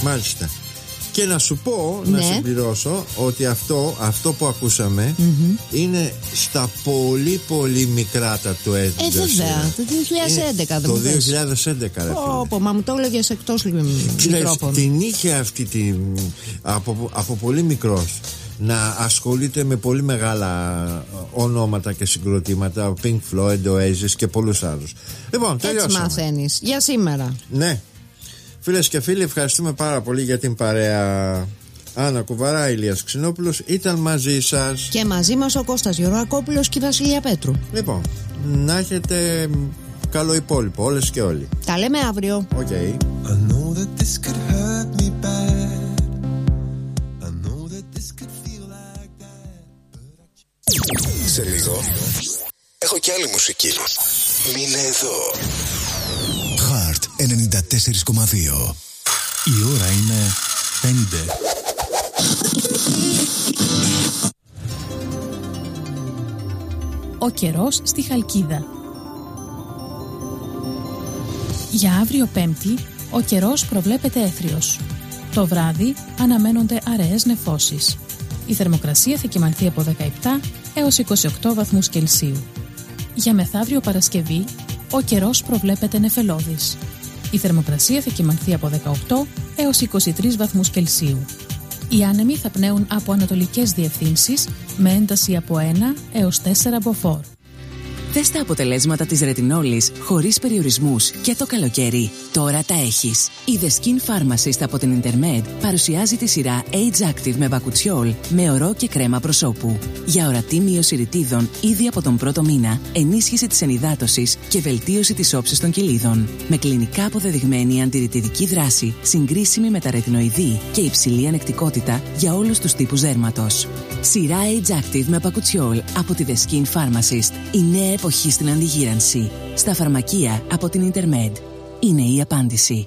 Μάλιστα. Και να σου πω, να συμπληρώσω ότι αυτό που ακούσαμε είναι στα πολύ πολύ μικρά τα του έντυπου. Βέβαια, το 2011. Το 2011 μα μου το έλεγες εκτός μικρόφωνο. Την είχε αυτή από πολύ μικρός να ασχολείται με πολύ μεγάλα ονόματα και συγκροτήματα, ο Pink Floyd, ο Oasis και πολλούς άλλους. Λοιπόν, τελειώσαμε. Έτσι μαθαίνεις για σήμερα. Ναι. Φίλες και φίλοι, ευχαριστούμε πάρα πολύ για την παρέα. Άννα Κουβαρά, Ηλίας Ξινόπουλος ήταν μαζί σας. Και μαζί μας ο Κώστας Γεωργακόπουλος και η Βασιλεία Πέτρου. Λοιπόν, να έχετε καλό υπόλοιπο όλες και όλοι. Τα λέμε αύριο. Okay. Σε λίγο έχω και άλλη μουσική. Μείνε εδώ. Heart 94,2. Η ώρα είναι 5. Ο καιρός στη Χαλκίδα. Για αύριο Πέμπτη, ο καιρός προβλέπεται έθριος. Το βράδυ αναμένονται αραιές νεφώσεις. Η θερμοκρασία θα κυμανθεί από 17 έως 28 βαθμούς Κελσίου. Για μεθαύριο Παρασκευή, ο καιρός προβλέπεται νεφελώδης. Η θερμοκρασία θα κυμανθεί από 18 έως 23 βαθμούς Κελσίου. Οι άνεμοι θα πνέουν από ανατολικές διευθύνσεις με ένταση από 1 έως 4 μποφόρ. Δες τα αποτελέσματα της ρετινόλης χωρίς περιορισμούς και το καλοκαίρι. Τώρα τα έχεις. Η The Skin Pharmacist από την Intermed παρουσιάζει τη σειρά Age Active με μπακουτσιόλ, με ορό και κρέμα προσώπου. Για ορατή μείωση ρητίδων ήδη από τον πρώτο μήνα, ενίσχυση της ενυδάτωσης και βελτίωση της όψης των κοιλίδων. Με κλινικά αποδεδειγμένη αντιρρητιδική δράση, συγκρίσιμη με τα ρετινοειδή και υψηλή ανεκτικότητα για όλους τους τύπους δέρματος. Σειρά Age Active με μπακουτσιόλ από τη The Skin Pharmacist. Η νέα εποχή στην αντιγύρανση. Στα φαρμακεία από την Intermed. Είναι η απάντηση.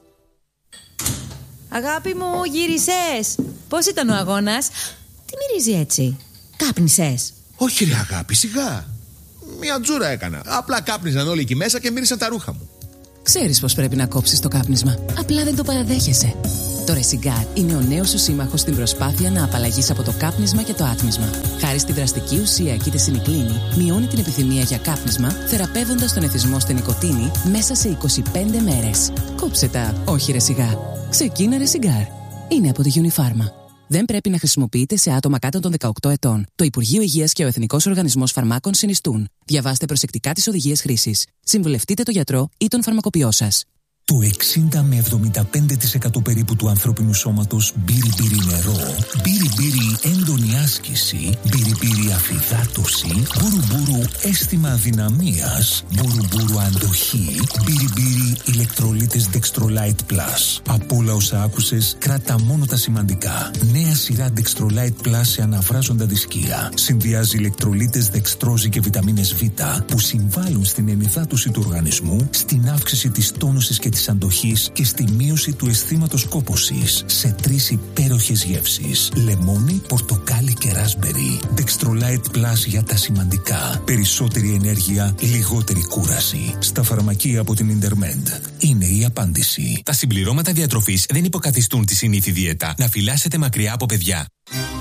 Αγάπη μου, γύρισες. Πώς ήταν ο αγώνας? Τι μυρίζει έτσι? Κάπνισες? Όχι ρε αγάπη, σιγά. Μια τζούρα έκανα. Απλά κάπνιζαν όλοι εκεί μέσα και μύρισαν τα ρούχα μου. Ξέρεις πως πρέπει να κόψεις το κάπνισμα. Απλά δεν το παραδέχεσαι. Το Resigar είναι ο νέος σου σύμμαχος στην προσπάθεια να απαλλαγείς από το κάπνισμα και το άτμισμα. Χάρη στη δραστική ουσία κητεσινικλίνη, μειώνει την επιθυμία για κάπνισμα, θεραπεύοντας τον εθισμό στη νοικοτήνη μέσα σε 25 μέρες. Κόψε τα, όχι Resigar. Ξεκίνα Resigar. Είναι από τη Unifarma. Δεν πρέπει να χρησιμοποιείται σε άτομα κάτω των 18 ετών. Το Υπουργείο Υγείας και ο Εθνικός Οργανισμός Φαρμάκων συνιστούν. Διαβάστε προσεκτικά τις οδηγίες χρήσης. Συμβουλευτείτε τον γιατρό ή τον φαρμακοποιό σας. Το 60 με 75% περίπου του ανθρώπινου σώματος μπύρι-μπύρι νερό, μπύρι-μπύρι έντονη άσκηση, μπύρι-μπύρι αφυδάτωση, μπουρου-μπουρου αίσθημα αδυναμίας, μπουρου-μπουρου αντοχή, μπύρι-μπύρι ηλεκτρολίτες Dextrolite Plus. Από όλα όσα άκουσες, κράτα μόνο τα σημαντικά. Νέα σειρά Dextrolite Plus σε αναβράζοντα δισκία. Συνδυάζει ηλεκτρολίτες δεξτρόζη και βιταμίνες Β που συμβάλλουν στην ενυδάτωση του οργανισμού, στην αύξηση της τόνωσης και της αντοχής και στη μείωση του αισθήματος κόπωσης σε 3 υπέροχες γεύσεις: λεμόνι, πορτοκάλι και ράσμπερι. Dextrolite Plus για τα σημαντικά. Περισσότερη ενέργεια, λιγότερη κούραση. Στα φαρμακεία από την Intermed. Είναι η απάντηση. Τα συμπληρώματα διατροφής δεν υποκαθιστούν τη συνήθη δίαιτα. Να φυλάσσετε μακριά από παιδιά.